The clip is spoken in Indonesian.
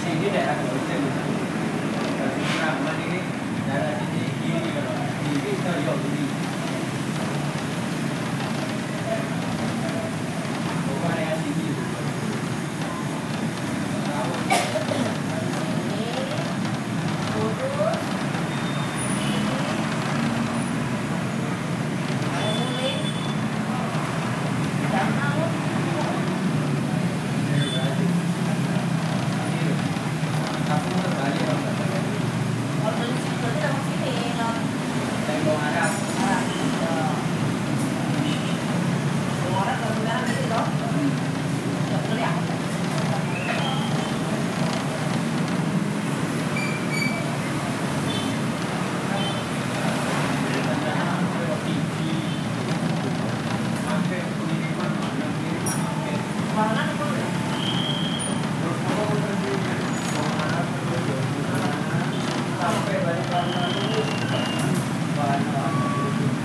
sini daerah Golden. Dari Kramat ini daerah sini kiri kalau kiri ke Yogyakarta. Bukan area sini. Sampai balik